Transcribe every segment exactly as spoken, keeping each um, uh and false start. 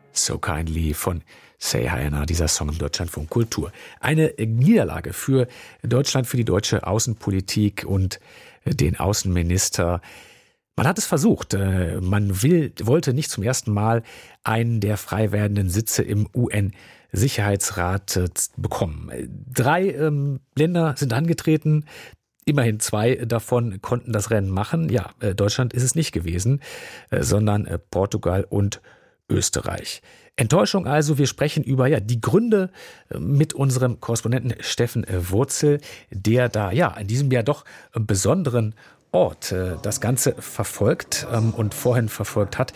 So Kindly von Say Hayana, dieser Song im Deutschlandfunk Kultur. Eine Niederlage für Deutschland, für die deutsche Außenpolitik und den Außenminister. Man hat es versucht. Man will, wollte nicht zum ersten Mal einen der frei werdenden Sitze im U N-Sicherheitsrat bekommen. Drei ähm, Länder sind angetreten. Immerhin zwei davon konnten das Rennen machen. Ja, Deutschland ist es nicht gewesen, sondern Portugal und Österreich. Enttäuschung also, wir sprechen über ja die Gründe mit unserem Korrespondenten Steffen Wurzel, der da ja in diesem Jahr doch besonderen Ort das Ganze verfolgt und vorhin verfolgt hat.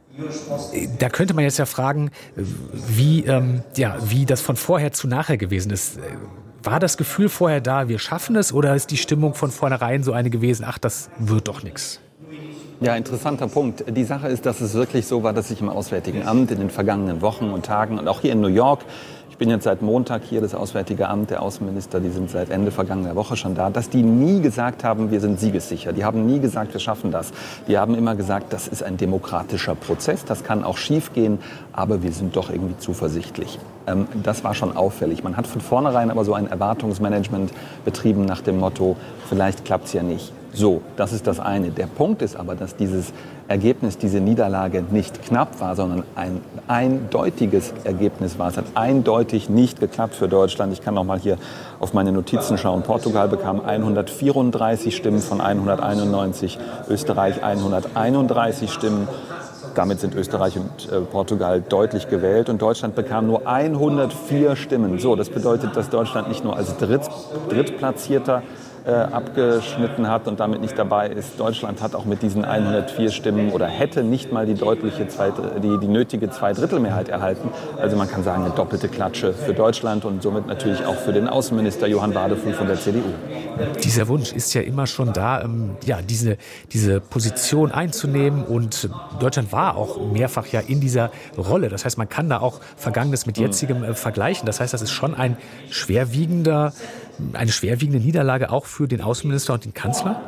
Da könnte man jetzt ja fragen, wie, ähm, ja, wie das von vorher zu nachher gewesen ist. War das Gefühl vorher da, wir schaffen es, oder ist die Stimmung von vornherein so eine gewesen, ach, das wird doch nichts? Ja, interessanter Punkt. Die Sache ist, dass es wirklich so war, dass ich im Auswärtigen Amt in den vergangenen Wochen und Tagen und auch hier in New York, ich bin jetzt seit Montag hier, das Auswärtige Amt, der Außenminister, die sind seit Ende vergangener Woche schon da, dass die nie gesagt haben, wir sind siegessicher. Die haben nie gesagt, wir schaffen das. Die haben immer gesagt, das ist ein demokratischer Prozess, das kann auch schiefgehen, aber wir sind doch irgendwie zuversichtlich. Ähm, das war schon auffällig. Man hat von vornherein aber so ein Erwartungsmanagement betrieben nach dem Motto, vielleicht klappt es ja nicht. So, das ist das eine. Der Punkt ist aber, dass dieses Ergebnis, diese Niederlage nicht knapp war, sondern ein eindeutiges Ergebnis war. Es hat eindeutig nicht geklappt für Deutschland. Ich kann noch mal hier auf meine Notizen schauen. Portugal bekam hundertvierunddreißig Stimmen von hunderteinundneunzig, Österreich hunderteinunddreißig Stimmen. Damit sind Österreich und äh, Portugal deutlich gewählt und Deutschland bekam nur hundertvier Stimmen. So, das bedeutet, dass Deutschland nicht nur als Dritt, Drittplatzierter äh, abgeschnitten hat und damit nicht dabei ist. Deutschland hat auch mit diesen hundertvier Stimmen oder hätte nicht mal die deutliche Zweit, die, die nötige Zweidrittelmehrheit erhalten. Also man kann sagen, eine doppelte Klatsche für Deutschland und somit natürlich auch für den Außenminister Johann Wadefuhl von der C D U. Dieser Wunsch ist ja immer schon da, ähm, ja, diese, diese Position einzunehmen, und Deutschland war auch mehrfach ja in dieser Rolle. Das heißt, man kann da auch Vergangenes mit Jetzigem äh, vergleichen. Das heißt, das ist schon ein schwerwiegender, eine schwerwiegende Niederlage auch für den Außenminister und den Kanzler?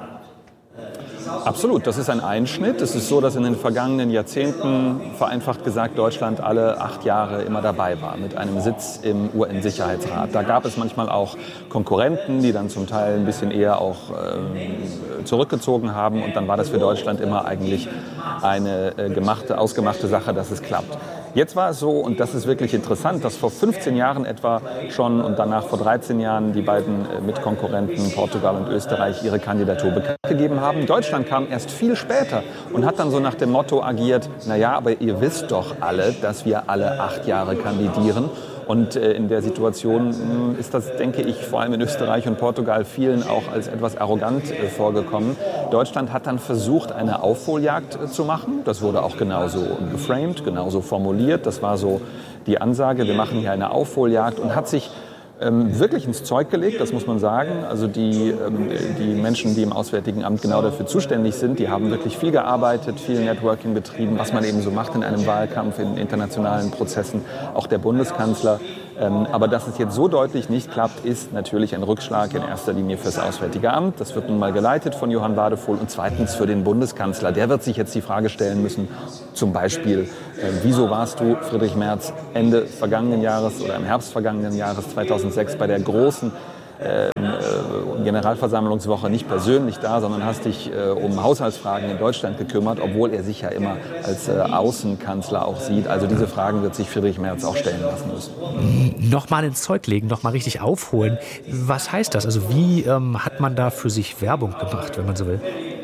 Absolut, das ist ein Einschnitt. Es ist so, dass in den vergangenen Jahrzehnten, vereinfacht gesagt, Deutschland alle acht Jahre immer dabei war mit einem Sitz im U N-Sicherheitsrat. Da gab es manchmal auch Konkurrenten, die dann zum Teil ein bisschen eher auch äh, zurückgezogen haben. Und dann war das für Deutschland immer eigentlich eine äh, gemachte, ausgemachte Sache, dass es klappt. Jetzt war es so, und das ist wirklich interessant, dass vor fünfzehn Jahren etwa schon und danach vor dreizehn Jahren die beiden Mitkonkurrenten Portugal und Österreich ihre Kandidatur bekannt gegeben haben. Deutschland kam erst viel später und hat dann so nach dem Motto agiert, naja, aber ihr wisst doch alle, dass wir alle acht Jahre kandidieren. Und äh, in der Situation mh, ist das, denke ich, vor allem in Österreich und Portugal vielen auch als etwas arrogant äh, vorgekommen. Deutschland hat dann versucht, eine Aufholjagd äh, zu machen. Das wurde auch genauso geframed, genauso formuliert. Das war so die Ansage, wir machen hier eine Aufholjagd, und hat sich ähm, wirklich ins Zeug gelegt, das muss man sagen. Also die, ähm, die Menschen, die im Auswärtigen Amt genau dafür zuständig sind, die haben wirklich viel gearbeitet, viel Networking betrieben, was man eben so macht in einem Wahlkampf, in internationalen Prozessen, auch der Bundeskanzler. Ähm, aber dass es jetzt so deutlich nicht klappt, ist natürlich ein Rückschlag in erster Linie fürs Auswärtige Amt. Das wird nun mal geleitet von Johann Wadefuhl, und zweitens für den Bundeskanzler. Der wird sich jetzt die Frage stellen müssen, zum Beispiel, äh, wieso warst du, Friedrich Merz, Ende vergangenen Jahres oder im Herbst vergangenen Jahres zweitausendsechs bei der großen äh, Generalversammlungswoche nicht persönlich da, sondern hast dich äh, um Haushaltsfragen in Deutschland gekümmert, obwohl er sich ja immer als äh, Außenkanzler auch sieht. Also diese Fragen wird sich Friedrich Merz auch stellen lassen müssen. Nochmal ins Zeug legen, nochmal richtig aufholen. Was heißt das? Also wie ähm, hat man da für sich Werbung gemacht, wenn man so will?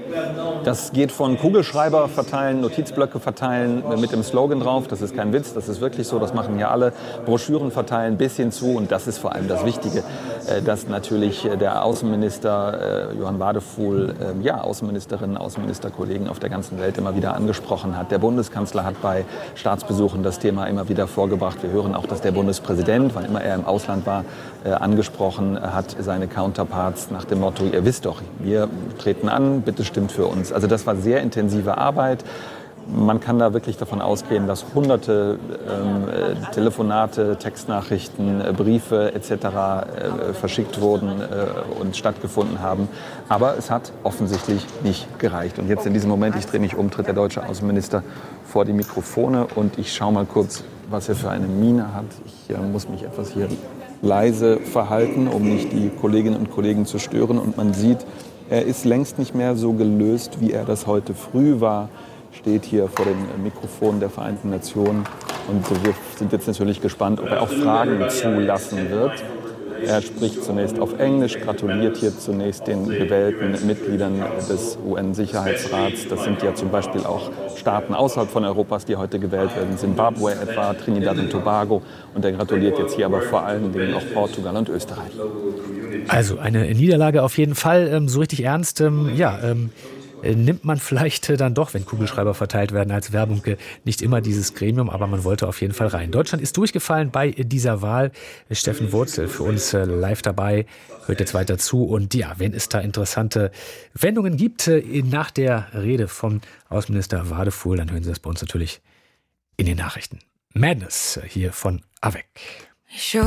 Das geht von Kugelschreiber verteilen, Notizblöcke verteilen mit dem Slogan drauf. Das ist kein Witz, das ist wirklich so, das machen hier alle. Broschüren verteilen bis hin zu, und das ist vor allem das Wichtige, dass natürlich der Außenminister Johann Wadefuhl ja, Außenministerinnen, Außenministerkollegen auf der ganzen Welt immer wieder angesprochen hat. Der Bundeskanzler hat bei Staatsbesuchen das Thema immer wieder vorgebracht. Wir hören auch, dass der Bundespräsident, wann immer er im Ausland war, angesprochen hat, seine Counterparts nach dem Motto, ihr wisst doch, wir treten an, bitte stimmt für uns. Also das war sehr intensive Arbeit. Man kann da wirklich davon ausgehen, dass hunderte ähm, Telefonate, Textnachrichten, äh, Briefe et cetera äh, verschickt wurden äh, und stattgefunden haben. Aber es hat offensichtlich nicht gereicht. Und jetzt in diesem Moment, ich drehe mich um, tritt der deutsche Außenminister vor die Mikrofone und ich schaue mal kurz, was er für eine Miene hat. Ich äh, muss mich etwas hier leise verhalten, um nicht die Kolleginnen und Kollegen zu stören. Und man sieht, er ist längst nicht mehr so gelöst, wie er das heute früh war. Steht hier vor dem Mikrofon der Vereinten Nationen und wir sind jetzt natürlich gespannt, ob er auch Fragen zulassen wird. Er spricht zunächst auf Englisch, gratuliert hier zunächst den gewählten Mitgliedern des U N-Sicherheitsrats. Das sind ja zum Beispiel auch Staaten außerhalb von Europas, die heute gewählt werden. Zimbabwe etwa, Trinidad und Tobago. Und er gratuliert jetzt hier aber vor allen Dingen auch Portugal und Österreich. Also eine Niederlage auf jeden Fall. Ähm, so richtig ernst, ähm, ja, ähm, nimmt man vielleicht dann doch, wenn Kugelschreiber verteilt werden als Werbung, nicht immer dieses Gremium, aber man wollte auf jeden Fall rein. Deutschland ist durchgefallen bei dieser Wahl. Steffen Wurzel für uns live dabei, hört jetzt weiter zu. Und ja, wenn es da interessante Wendungen gibt nach der Rede von Außenminister Wadefuhl, dann hören Sie das bei uns natürlich in den Nachrichten. Madness hier von Avec.